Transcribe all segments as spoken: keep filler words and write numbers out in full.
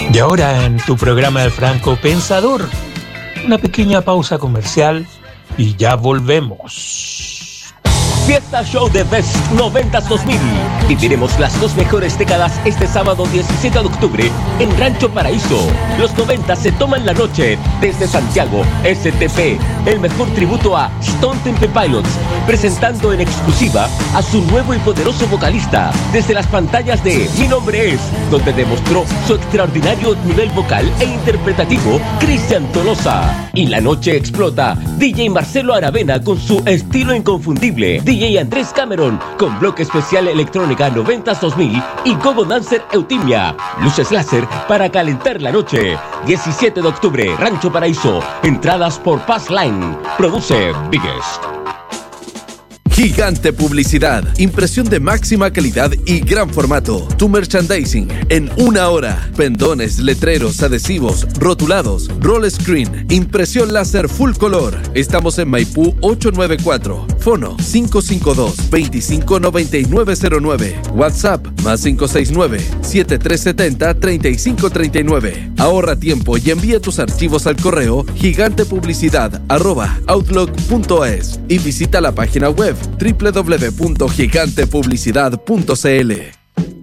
Y ahora en tu programa El Franco Pensador, una pequeña pausa comercial y ya volvemos. Fiesta Show de Best noventas dos mil. Viviremos las dos mejores décadas este sábado diecisiete de octubre en Rancho Paraíso. Los noventa se toman la noche desde Santiago. S T P, el mejor tributo a Stone Temple Pilots, presentando en exclusiva a su nuevo y poderoso vocalista desde las pantallas de Mi Nombre Es, donde demostró su extraordinario nivel vocal e interpretativo Cristian Tolosa. Y la noche explota D J Marcelo Aravena con su estilo inconfundible, D J Andrés Cameron con bloque especial electrónica noventas dos mil y Gogo Dancer Eutimia. Luces láser para calentar la noche. diecisiete de octubre, Rancho Paraíso. Entradas por Pass Line. Produce Biggest. Gigante Publicidad, impresión de máxima calidad y gran formato. Tu merchandising en una hora. Pendones, letreros, adhesivos, rotulados, roll screen, impresión láser full color. Estamos en Maipú ochocientos noventa y cuatro. Fono cinco cinco dos, veinticinco noventa y nueve cero nueve. WhatsApp más cinco seis nueve, siete tres siete cero, tres cinco tres nueve. Ahorra tiempo y envía tus archivos al correo gigantepublicidad arroba outlook punto es y visita la página web doble u doble u doble u punto gigante publicidad punto c l.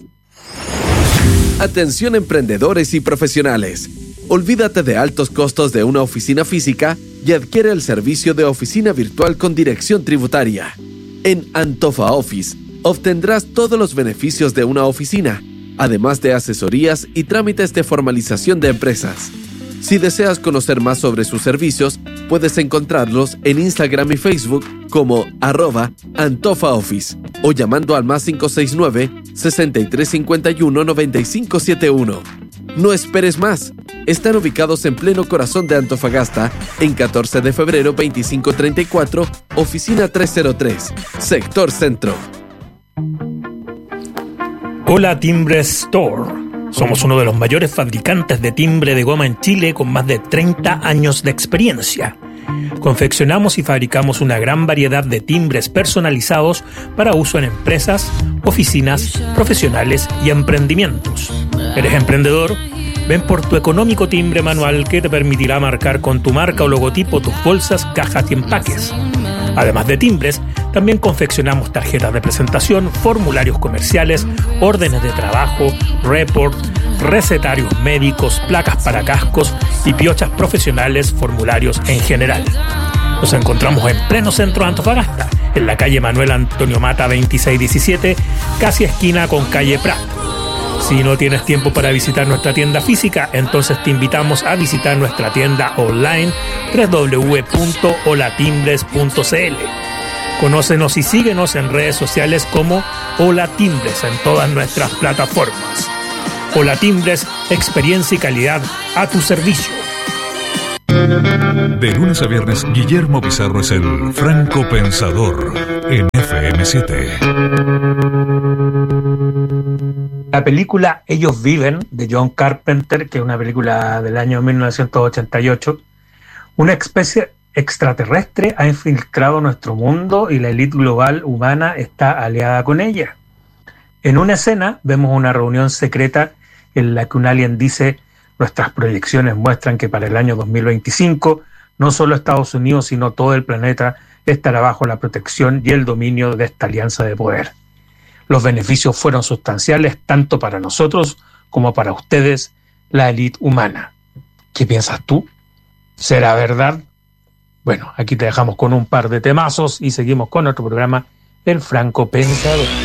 Atención emprendedores y profesionales. Olvídate de altos costos de una oficina física y adquiere el servicio de oficina virtual con dirección tributaria. En Antofa Office obtendrás todos los beneficios de una oficina, además de asesorías y trámites de formalización de empresas. Si deseas conocer más sobre sus servicios, puedes encontrarlos en Instagram y Facebook como arroba Antofa Office o llamando al más cinco seis nueve, sesenta y tres cincuenta y uno, noventa y cinco setenta y uno. No esperes más. Están ubicados en pleno corazón de Antofagasta, en catorce de febrero veinticinco treinta y cuatro, oficina trescientos tres, sector centro. Hola Timbre Store. Somos uno de los mayores fabricantes de timbre de goma en Chile con más de treinta años de experiencia. Confeccionamos y fabricamos una gran variedad de timbres personalizados para uso en empresas, oficinas, profesionales y emprendimientos. ¿Eres emprendedor? Ven por tu económico timbre manual que te permitirá marcar con tu marca o logotipo tus bolsas, cajas y empaques. Además de timbres, también confeccionamos tarjetas de presentación, formularios comerciales, órdenes de trabajo, report, recetarios médicos, placas para cascos y piochas profesionales, formularios en general. Nos encontramos en pleno centro de Antofagasta, en la calle Manuel Antonio Mata veintiséis diecisiete, casi esquina con calle Prat. Si no tienes tiempo para visitar nuestra tienda física, entonces te invitamos a visitar nuestra tienda online doble u doble u doble u punto holatimbres punto c l. Conócenos y síguenos en redes sociales como Hola Timbres en todas nuestras plataformas. Hola Timbres, experiencia y calidad a tu servicio. De lunes a viernes, Guillermo Pizarro es el Franco Pensador en F M siete. La película Ellos Viven, de John Carpenter, que es una película del año mil novecientos ochenta y ocho, una especie extraterrestre ha infiltrado nuestro mundo y la élite global humana está aliada con ella. En una escena vemos una reunión secreta en la que un alien dice: nuestras proyecciones muestran que para el año dos mil veinticinco no solo Estados Unidos sino todo el planeta estará bajo la protección y el dominio de esta alianza de poder. Los beneficios fueron sustanciales tanto para nosotros como para ustedes, la élite humana. ¿Qué piensas tú? ¿Será verdad? Bueno, aquí te dejamos con un par de temazos y seguimos con nuestro programa El Franco Pensador.